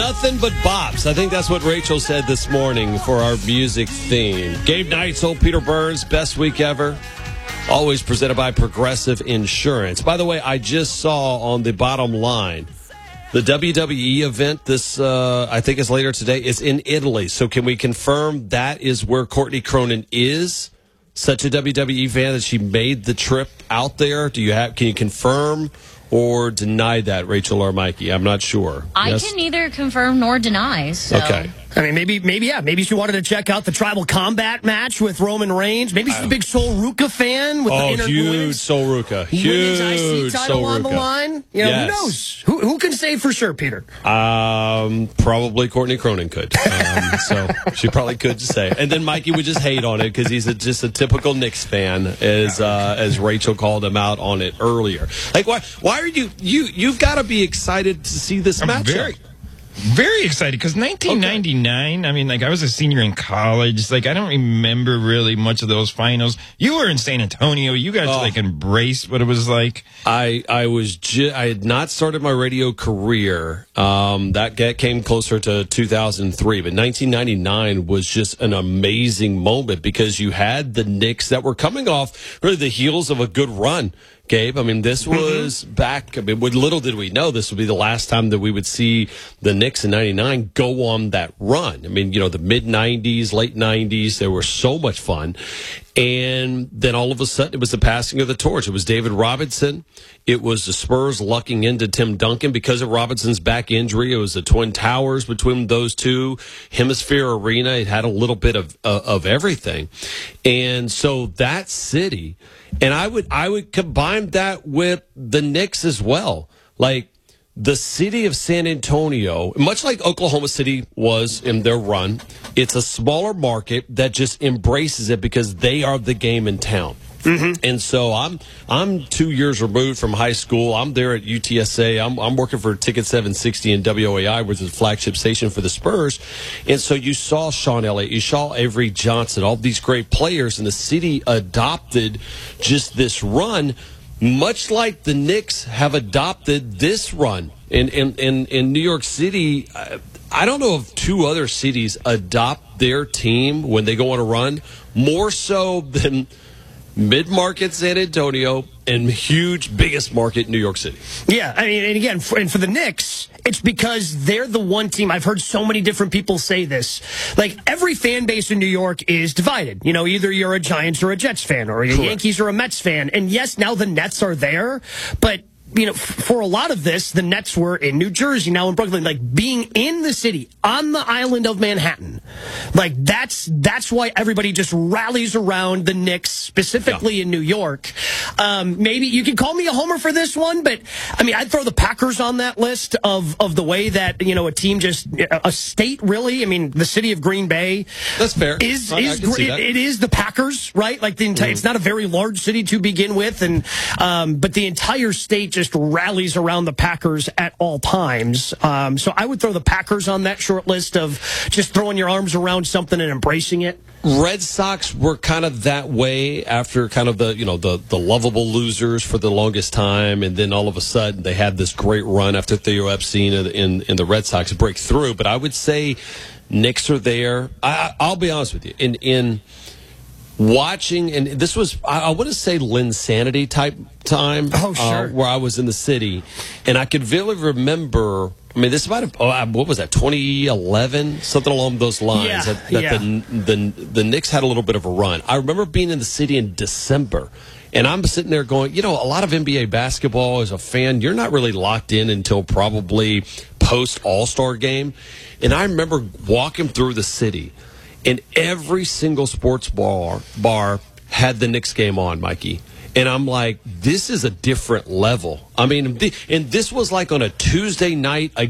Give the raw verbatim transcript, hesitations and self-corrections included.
Nothing but bops. I think that's what Rachel said this morning for our music theme. Gabe Knights, old Peter Burns, best week ever. Always presented by Progressive Insurance. By the way, I just saw on the bottom line the W W E event. This, uh, I think, is later today. It's in Italy. So can we confirm that is where Courtney Cronin is? Such a W W E fan that she made the trip out there. Do you have? Can you confirm or deny that, Rachel or Mikey? I'm not sure. I yes? can neither confirm nor deny. So. Okay. I mean, maybe, maybe, yeah, maybe she wanted to check out the Tribal Combat match with Roman Reigns. Maybe she's a big Sol Ruca fan. With Oh, the inter- huge women's, Sol Ruca. women's I C Huge title Sol on the Ruca. line. You know, Yes. who knows? Who, who can say for sure, Peter? Um, probably Courtney Cronin could. Um, so she probably could say. And then Mikey would just hate on it because he's a, just a typical Knicks fan, as uh, as Rachel called him out on it earlier. Like, why? Why are you? You you've got to be excited to see this I'm matchup. very, very excited because nineteen ninety-nine. Okay. I mean, like I was a senior in college. Like I don't remember really much of those finals. You were in San Antonio. You guys Oh. like embraced what it was like. I I was ju- I had not started my radio career. Um, that get, came closer to two thousand three, but nineteen ninety-nine was just an amazing moment because you had the Knicks that were coming off really the heels of a good run. Gabe, I mean, this was mm-hmm. back. I mean, little did we know this would be the last time that we would see the Knicks in ninety-nine go on that run. I mean, you know, the mid nineties, late nineties, they were so much fun. And then all of a sudden, it was the passing of the torch. It was David Robinson. It was the Spurs lucking into Tim Duncan because of Robinson's back injury. It was the Twin Towers between those two. Hemisphere Arena. It had a little bit of uh, of everything. And so that city, and I would I would combine that with the Knicks as well. Like, the city of San Antonio, much like Oklahoma City was in their run, it's a smaller market that just embraces it because they are the game in town. Mm-hmm. And so I'm I'm two years removed from high school. I'm there at U T S A. I'm I'm working for Ticket seven sixty and W O A I, which is the flagship station for the Spurs. And so you saw Sean Elliott, you saw Avery Johnson, all these great players, and the city adopted just this run, much like the Knicks have adopted this run. In in in, in New York City, I, I don't know if two other cities adopt their team when they go on a run more so than mid-market San Antonio and huge, biggest market New York City. Yeah, I mean, and again, for, and for the Knicks, it's because they're the one team. I've heard so many different people say this. Like, every fan base in New York is divided. You know, either you're a Giants or a Jets fan, or a Correct. Yankees or a Mets fan. And yes, now the Nets are there, but you know, for a lot of this, the Nets were in New Jersey, now in Brooklyn. Like, being in the city, on the island of Manhattan, like, that's that's why everybody just rallies around the Knicks, specifically yeah. in New York. Um, maybe you can call me a homer for this one, but, I mean, I'd throw the Packers on that list of, of the way that, you know, a team just, a state, really. I mean, the city of Green Bay. That's fair. Is, I, is, I can see it, that. it is the Packers, right? Like, the entire, mm. it's not a very large city to begin with, and um, but the entire state just just rallies around the Packers at all times. Um, so I would throw the Packers on that short list of just throwing your arms around something and embracing it. Red Sox were kind of that way after kind of the, you know, the, the lovable losers for the longest time. And then all of a sudden they had this great run after Theo Epstein in, in, in the Red Sox break through. But I would say Knicks are there. I, I'll be honest with you. In, in, watching, and this was, I, I want to say Linsanity type time. Oh, sure. Uh, where I was in the city. And I could vividly remember, I mean, this might have, oh, what was that, twenty eleven? Something along those lines. Yeah, that that yeah. the, the, the Knicks had a little bit of a run. I remember being in the city in December. And I'm sitting there going, you know, a lot of N B A basketball as a fan, you're not really locked in until probably post All-Star game. And I remember walking through the city, and every single sports bar bar had the Knicks game on, Mikey. And I'm like, this is a different level. I mean, and this was like on a Tuesday night